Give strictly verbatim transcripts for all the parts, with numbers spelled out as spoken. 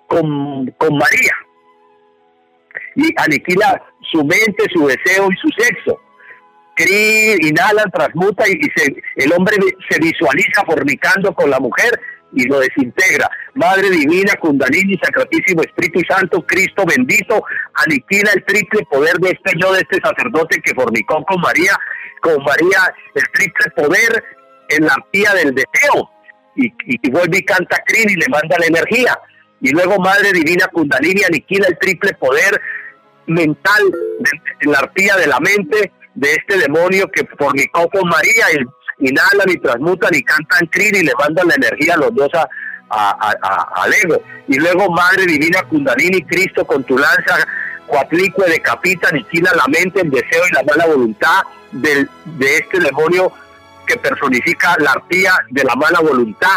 con, con María y aniquila su mente, su deseo y su sexo. Cri, inhala, transmuta y, y se, el hombre se visualiza fornicando con la mujer y lo desintegra. Madre divina, Kundalini, Sacratísimo Espíritu Santo, Cristo bendito, aniquila el triple poder de este yo, de este sacerdote que fornicó con María, con María, el triple poder en la arpía del deseo, y, y, y vuelve y canta Crin y le manda la energía. Y luego Madre divina, Kundalini, aniquila el triple poder mental en la arpía de la mente de este demonio que fornicó con María, y inhalan y transmutan y cantan Crin y le mandan la energía a los dos a, a, a, a, al ego. Y luego Madre divina, Kundalini, Cristo con tu lanza cuatlicue decapita, aniquila la mente, el deseo y la mala voluntad del, de este demonio que personifica la arpía de la mala voluntad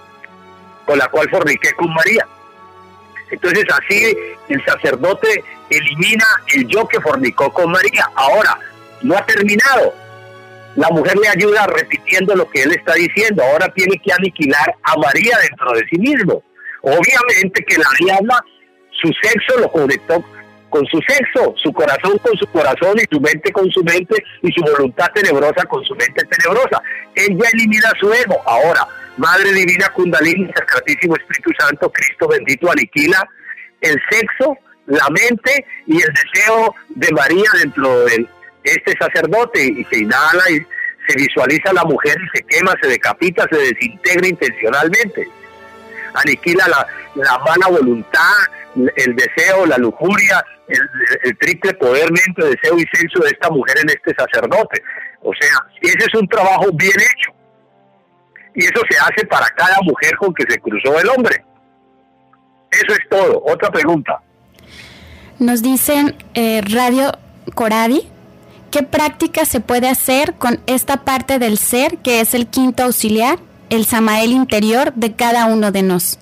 con la cual forniqué con María. Entonces así el sacerdote elimina el yo que fornicó con María. Ahora, no ha terminado. La mujer le ayuda repitiendo lo que él está diciendo. Ahora tiene que aniquilar a María dentro de sí mismo. Obviamente que la diabla, su sexo lo conectó con su sexo, su corazón con su corazón y su mente con su mente y su voluntad tenebrosa con su mente tenebrosa. Él ya elimina su ego. Ahora, Madre divina, Kundalini, Sacratísimo Espíritu Santo, Cristo bendito, aniquila el sexo, la mente y el deseo de María dentro de este sacerdote, y se inhala y se visualiza a la mujer y se quema, se decapita, se desintegra intencionalmente. Aniquila la, la mala voluntad, el deseo, la lujuria, el, el triple poder, mente, deseo y sexo de esta mujer en este sacerdote. O sea, ese es un trabajo bien hecho. Y eso se hace para cada mujer con que se cruzó el hombre. Eso es todo. Otra pregunta. Nos dicen eh, Radio Coradi, ¿qué práctica se puede hacer con esta parte del ser que es el quinto auxiliar, el Samael interior de cada uno de nos?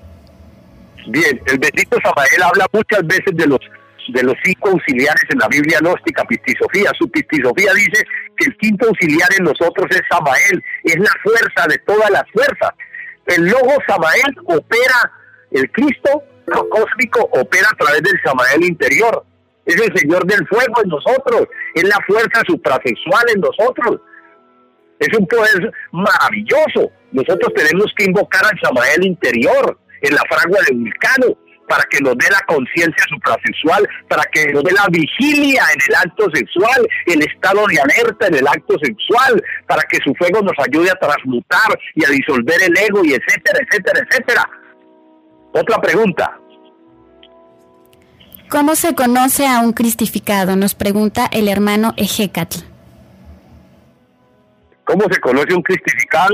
Bien, el bendito Samael habla muchas veces de los de los cinco auxiliares en la Biblia gnóstica, Pistisofía. Su Pistisofía dice que el quinto auxiliar en nosotros es Samael, es la fuerza de todas las fuerzas. El logo Samael opera, el Cristo cósmico opera a través del Samael interior. Es el Señor del fuego en nosotros, es la fuerza suprasexual en nosotros. Es un poder maravilloso. Nosotros tenemos que invocar al Samael interior en la fragua del Vulcano, para que nos dé la conciencia suprasexual, para que nos dé la vigilia en el acto sexual, el estado de alerta en el acto sexual, para que su fuego nos ayude a transmutar y a disolver el ego, y etcétera, etcétera, etcétera. Otra pregunta. ¿Cómo se conoce a un cristificado? Nos pregunta el hermano Ejecatl. ¿Cómo se conoce un cristificado?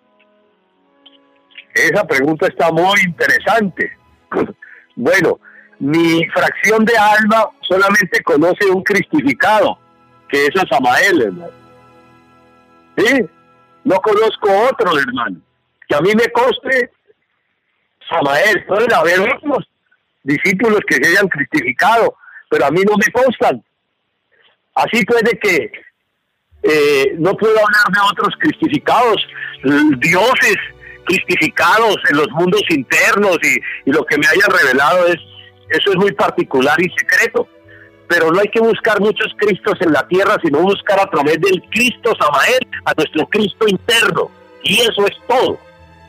Esa pregunta está muy interesante. Bueno, mi fracción de alma solamente conoce un cristificado, que es a Samael, hermano. ¿Sí? No conozco otro, hermano. Que a mí me conste Samael. Pueden haber otros discípulos que se hayan cristificado, pero a mí no me constan. Así puede que eh, no puedo hablar de otros cristificados, dioses cristificados en los mundos internos, y, y lo que me haya revelado es, eso es muy particular y secreto, pero no hay que buscar muchos Cristos en la tierra, sino buscar a través del Cristo Samael, a nuestro Cristo interno, y eso es todo.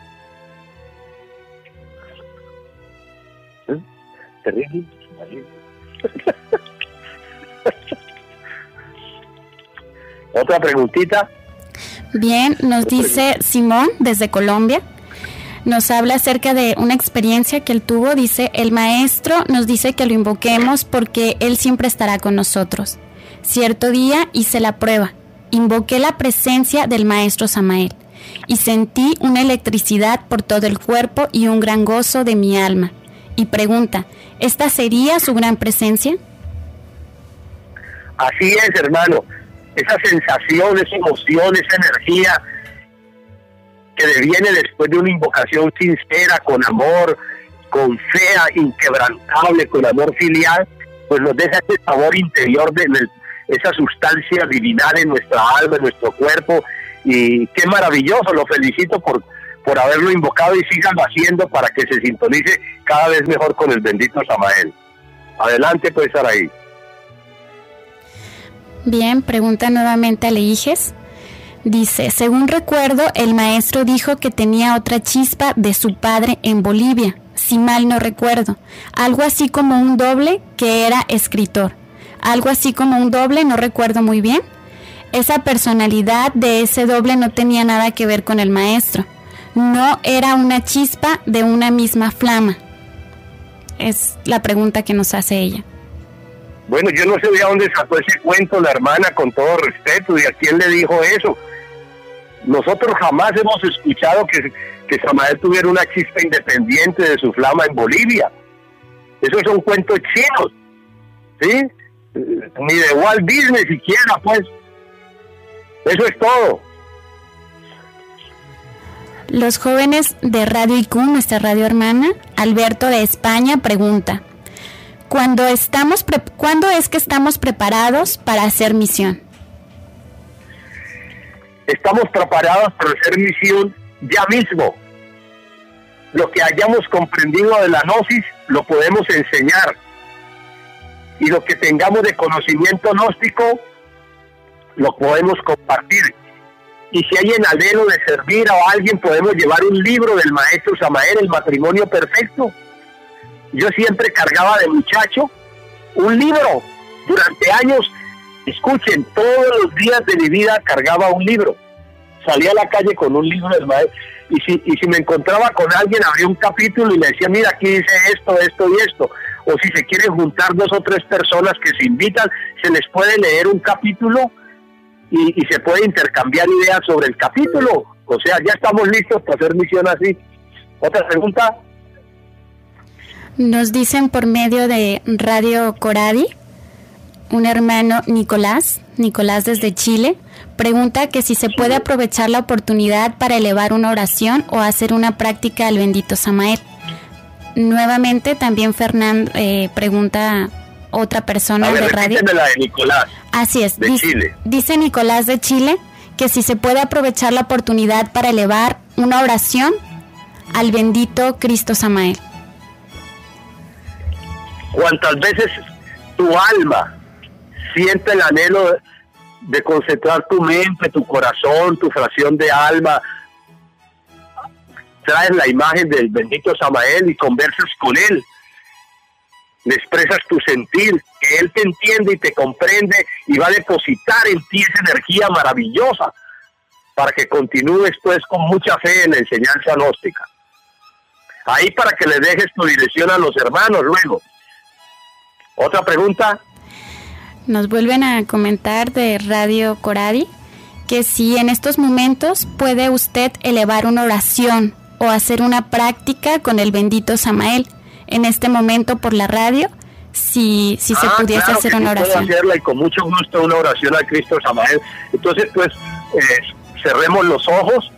¿Eh? Terrible. Otra preguntita. Bien, nos dice Simón desde Colombia, nos habla acerca de una experiencia que él tuvo. Dice, el maestro nos dice que lo invoquemos porque él siempre estará con nosotros. Cierto día hice la prueba, invoqué la presencia del maestro Samael y sentí una electricidad por todo el cuerpo y un gran gozo de mi alma. Y pregunta, ¿esta sería su gran presencia? Así es, hermano. Esa sensación, esa emoción, esa energía que deviene después de una invocación sincera, con amor, con fe inquebrantable, con amor filial, pues nos deja ese sabor interior de esa sustancia divinal en nuestra alma, en nuestro cuerpo, y qué maravilloso. Lo felicito por, por haberlo invocado y síganlo haciendo para que se sintonice cada vez mejor con el bendito Samael. Adelante pues, Saraí. Bien, pregunta nuevamente a Leijes. Dice, según recuerdo, el maestro dijo que tenía otra chispa de su padre en Bolivia, si mal no recuerdo. Algo así como un doble que era escritor. Algo así como un doble, no recuerdo muy bien. Esa personalidad de ese doble no tenía nada que ver con el maestro. No era una chispa de una misma flama. Es la pregunta que nos hace ella. Bueno, yo no sé de dónde sacó ese cuento la hermana, con todo respeto, y a quién le dijo eso. Nosotros jamás hemos escuchado que, que Samael tuviera una chispa independiente de su flama en Bolivia. Esos son cuentos chinos, ¿sí? Ni de Walt Disney siquiera, pues. Eso es todo. Los jóvenes de Radio I Q, nuestra radio hermana, Alberto de España, pregunta, ¿cuándo, estamos pre- ¿cuándo es que estamos preparados para hacer misión? Estamos preparados para hacer misión ya mismo. Lo que hayamos comprendido de la gnosis lo podemos enseñar. Y lo que tengamos de conocimiento gnóstico lo podemos compartir. Y si hay en anhelo de servir a alguien, podemos llevar un libro del maestro Samael, El matrimonio perfecto. Yo siempre cargaba de muchacho un libro. Durante años, escuchen, todos los días de mi vida cargaba un libro. Salía a la calle con un libro del maestro. Y si, y si me encontraba con alguien, abría un capítulo y le decía, mira, aquí dice esto, esto y esto. O si se quieren juntar dos o tres personas que se invitan, se les puede leer un capítulo y, y se puede intercambiar ideas sobre el capítulo. O sea, ya estamos listos para hacer misión así. ¿Otra pregunta? Nos dicen por medio de Radio Coradi, un hermano Nicolás, Nicolás desde Chile, pregunta que si se puede aprovechar la oportunidad para elevar una oración o hacer una práctica al bendito Samael. Nuevamente también Fernando eh, pregunta otra persona ver, de radio. La de Nicolás. Así es. De dice, Chile. Dice Nicolás de Chile que si se puede aprovechar la oportunidad para elevar una oración al bendito Cristo Samael. Cuantas veces tu alma siente el anhelo de, de concentrar tu mente, tu corazón, tu fracción de alma, traes la imagen del bendito Samael y conversas con él, le expresas tu sentir, que él te entiende y te comprende y va a depositar en ti esa energía maravillosa para que continúes pues con mucha fe en la enseñanza gnóstica. Ahí para que le dejes tu dirección a los hermanos luego. ¿Otra pregunta? Nos vuelven a comentar de Radio Coradi que si en estos momentos puede usted elevar una oración o hacer una práctica con el bendito Samael en este momento por la radio, si, si se ah, pudiese claro hacer que una sí oración. Puedo hacerla y con mucho gusto una oración al Cristo Samael. Entonces pues eh, cerremos los ojos,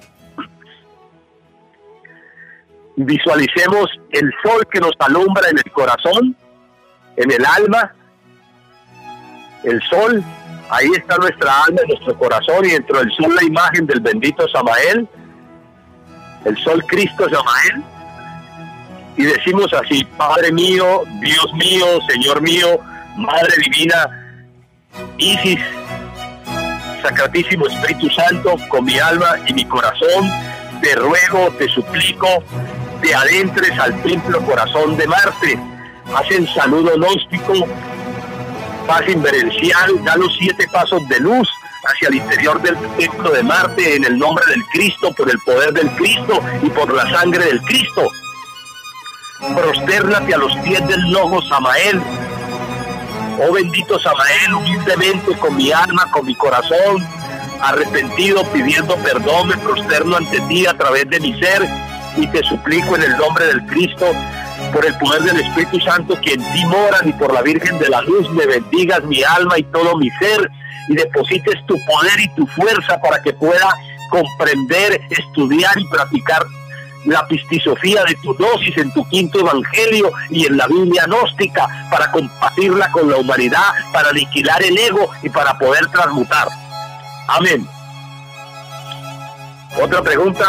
visualicemos el sol que nos alumbra en el corazón, en el alma. El sol, ahí está nuestra alma, nuestro corazón, y dentro del sol la imagen del bendito Samael, el sol Cristo Samael, y decimos así: Padre mío, Dios mío, Señor mío, Madre Divina, Isis, Sacratísimo Espíritu Santo, con mi alma y mi corazón, te ruego, te suplico, te adentres al templo corazón de Marte, hacen saludo gnóstico, paz inverencial, da los siete pasos de luz hacia el interior del templo de Marte en el nombre del Cristo, por el poder del Cristo y por la sangre del Cristo. Prostérnate a los pies del logo Samael. Oh bendito Samael, humildemente con mi alma, con mi corazón, arrepentido, pidiendo perdón, me prosterno ante ti a través de mi ser y te suplico en el nombre del Cristo, por el poder del Espíritu Santo que en ti moran, y por la Virgen de la Luz, me bendigas mi alma y todo mi ser, y deposites tu poder y tu fuerza para que pueda comprender, estudiar y practicar la pistisofía de tu gnosis en tu quinto evangelio y en la Biblia gnóstica, para compartirla con la humanidad, para aniquilar el ego y para poder transmutar. Amén. ¿Otra pregunta?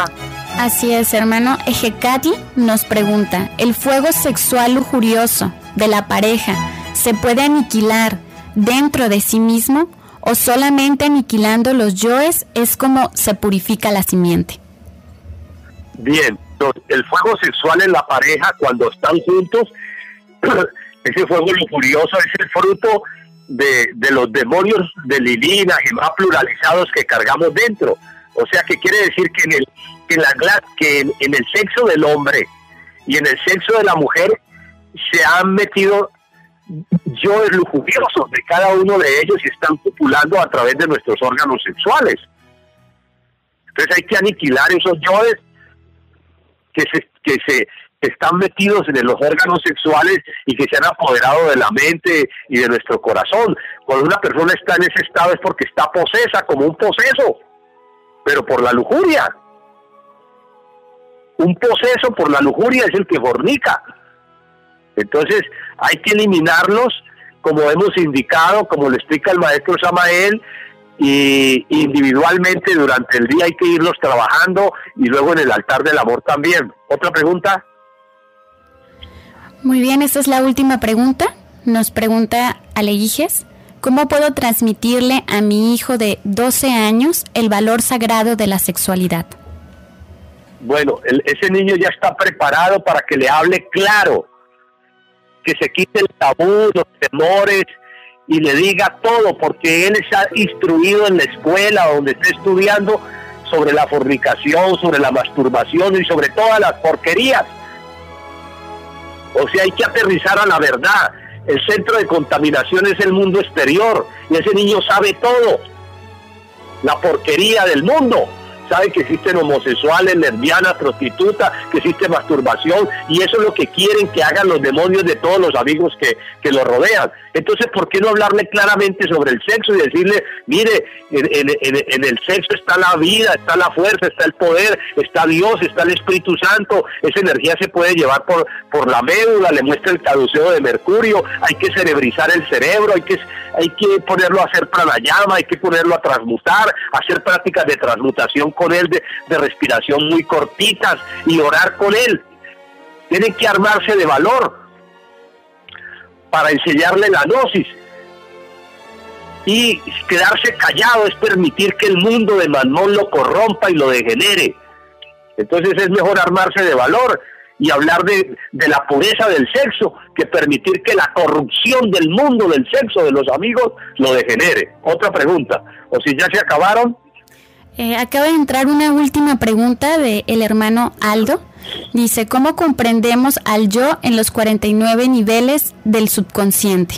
Así es, hermano. Ejecatl nos pregunta, ¿el fuego sexual lujurioso de la pareja se puede aniquilar dentro de sí mismo o solamente aniquilando los yoes es como se purifica la simiente? Bien, el fuego sexual en la pareja cuando están juntos, ese fuego lujurioso es el fruto de, de los demonios de Lilith, Najimá pluralizados que cargamos dentro. O sea, que quiere decir que en el que en, la, que en, en el sexo del hombre y en el sexo de la mujer se han metido yoes lujuriosos de cada uno de ellos y están copulando a través de nuestros órganos sexuales. Entonces hay que aniquilar esos yoes que se, que se están metidos en los órganos sexuales y que se han apoderado de la mente y de nuestro corazón. Cuando una persona está en ese estado es porque está posesa, como un poseso, pero por la lujuria. Un poseso por la lujuria es el que fornica. Entonces hay que eliminarlos, como hemos indicado, como le explica el maestro Samael, y individualmente durante el día hay que irlos trabajando y luego en el altar del amor también. ¿Otra pregunta? Muy bien, esta es la última pregunta. Nos pregunta Aleíges, ¿cómo puedo transmitirle a mi hijo de doce años el valor sagrado de la sexualidad? Bueno, el, ese niño ya está preparado para que le hable claro, que se quite el tabú, los temores y le diga todo, porque él está instruido en la escuela donde está estudiando sobre la fornicación, sobre la masturbación y sobre todas las porquerías. O sea, hay que aterrizar a la verdad. El centro de contaminación es el mundo exterior y ese niño sabe todo, la porquería del mundo. Sabe que existen homosexuales, lesbianas, prostitutas, que existe masturbación, y eso es lo que quieren que hagan los demonios de todos los amigos que, que lo rodean. Entonces, ¿por qué no hablarle claramente sobre el sexo y decirle, mire, en, en, en, en el sexo está la vida, está la fuerza, está el poder, está Dios, está el Espíritu Santo, esa energía se puede llevar por, por la médula, le muestra el caduceo de mercurio, hay que cerebrizar el cerebro, hay que, hay que ponerlo a hacer pranayama, hay que ponerlo a transmutar, hacer prácticas de transmutación con él, de, de respiración muy cortitas y orar con él. Tienen que armarse de valor para enseñarle la gnosis, y quedarse callado es permitir que el mundo de Mamón lo corrompa y lo degenere. Entonces es mejor armarse de valor y hablar de, de la pureza del sexo que permitir que la corrupción del mundo del sexo de los amigos lo degenere. Otra pregunta, o si ya se acabaron. Eh, acaba de entrar una última pregunta de el hermano Aldo. Dice, ¿cómo comprendemos al yo en los cuarenta y nueve niveles del subconsciente?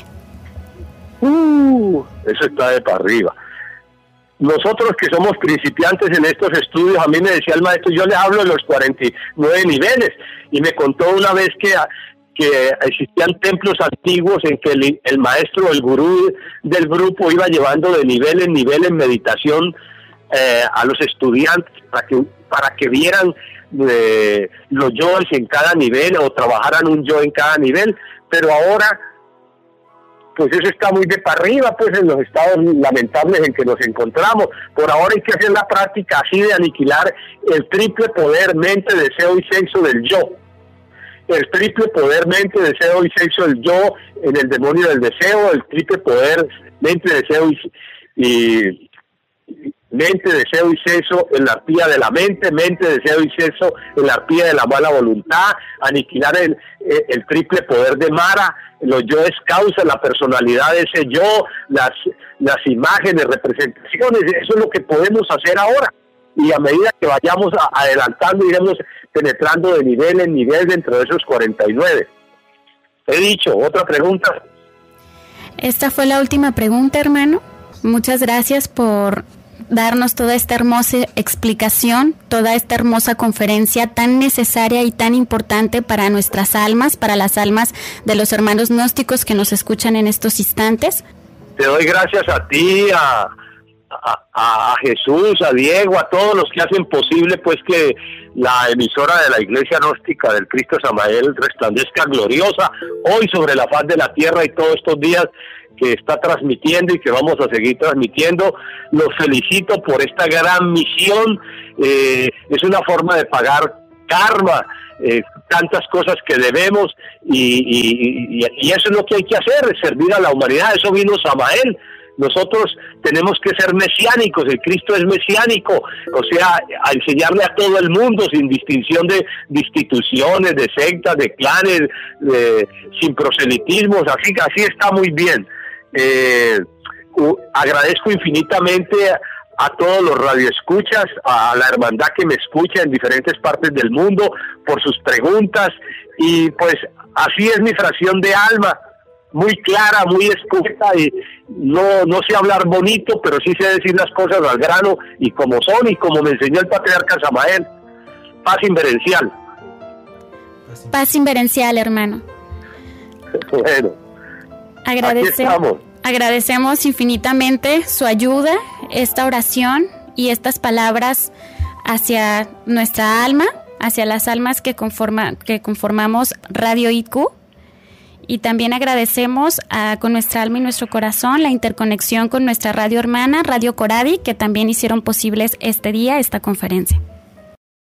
Uh, eso está de para arriba. Nosotros que somos principiantes en estos estudios, a mí me decía el maestro, yo le hablo de los cuarenta y nueve niveles, y me contó una vez que, que existían templos antiguos en que el, el maestro, el gurú del grupo iba llevando de nivel en nivel en meditación eh, a los estudiantes para que, para que vieran eh, los yoes en cada nivel o trabajaran un yo en cada nivel, pero ahora pues eso está muy de para arriba, pues en los estados lamentables en que nos encontramos. Por ahora hay que hacer la práctica así de aniquilar el triple poder, mente, deseo y sexo del yo. El triple poder, mente, deseo y sexo del yo en el demonio del deseo, el triple poder, mente, deseo y, y mente, deseo y sexo en la arpía de la mente, mente, deseo y sexo en la arpía de la mala voluntad, aniquilar el, el, el triple poder de Mara, los yoes causa, la personalidad de ese yo, las, las imágenes, representaciones, eso es lo que podemos hacer ahora. Y a medida que vayamos a, adelantando, iremos penetrando de nivel en nivel dentro de esos cuarenta y nueve. He dicho, ¿otra pregunta? Esta fue la última pregunta, hermano. Muchas gracias por darnos toda esta hermosa explicación, toda esta hermosa conferencia tan necesaria y tan importante para nuestras almas, para las almas de los hermanos gnósticos que nos escuchan en estos instantes. Te doy gracias a ti, a, a, a Jesús, a Diego, a todos los que hacen posible pues que la emisora de la Iglesia Gnóstica del Cristo Samael resplandezca gloriosa hoy sobre la faz de la tierra y todos estos días que está transmitiendo y que vamos a seguir transmitiendo. Los felicito por esta gran misión. Eh, es una forma de pagar karma, eh, tantas cosas que debemos y, y, y, y eso es lo que hay que hacer, servir a la humanidad. Eso vino Samael. Nosotros tenemos que ser mesiánicos, el Cristo es mesiánico, o sea, a enseñarle a todo el mundo sin distinción de, de instituciones, de sectas, de clanes, de, sin proselitismos, así, así está muy bien. Eh, uh, agradezco infinitamente a, a todos los radioescuchas, a la hermandad que me escucha en diferentes partes del mundo por sus preguntas y pues así es mi fracción de alma. Muy clara, muy escueta y no, no sé hablar bonito, pero sí sé decir las cosas al grano y como son y como me enseñó el patriarca Samael. Paz inverencial. Paz inverencial, hermano. Bueno, Agradece, agradecemos infinitamente su ayuda, esta oración y estas palabras hacia nuestra alma, hacia las almas que, conforma, que conformamos Radio I Q. Y también agradecemos a, con nuestra alma y nuestro corazón la interconexión con nuestra radio hermana, Radio Coradi, que también hicieron posibles este día, esta conferencia.